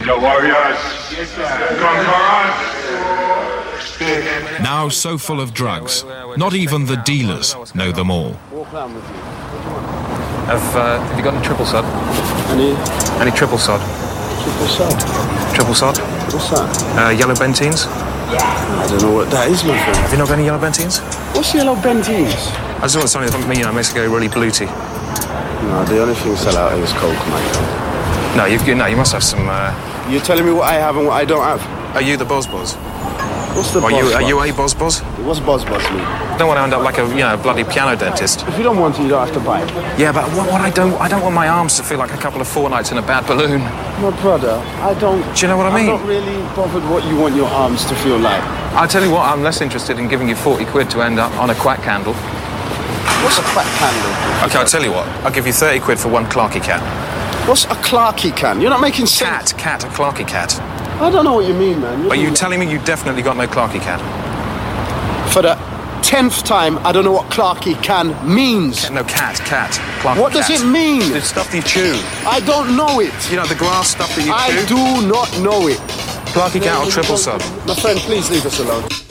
The warriors conquer us. Now so full of drugs, not even the dealers know them all. Have you got any triple sod? Any triple sod? Triple sod? Triple sod? What's that? Yellow Benteens? I don't know what that is, my friend. Have you not got any yellow Benteens? What's yellow Benteens? I just want something that makes it go really bluty. No, the only thing sell out is Coke, mate. No, you must have some. You're telling me what I have and what I don't have? Are you the Boz? What's the Are Boz? you a Boz? What's Boz mean? I don't want to end up like a bloody piano dentist. If you don't want to, you don't have to buy it. Yeah, but what I don't want my arms to feel like a couple of fortnights in a bad balloon. My brother, I don't... Do you know what I mean? I'm not really bothered what you want your arms to feel like. I'll tell you what, I'm less interested in giving you 40 quid to end up on a quack candle. What's a quack candle? Okay, I'll tell you what, I'll give you 30 quid for one Clarky cat. What's a Clarky can? You're not making sense. A Clarky cat. I don't know what you mean, man. Are you telling me you definitely got no Clarky cat? For the 10th time, I don't know what Clarky can means. No, cat. Clarky What cat. does it mean? The stuff that you chew. I don't know it. You know, the grass stuff that you chew? I do not know it. Clarky cat or triple sod? My friend, please leave us alone.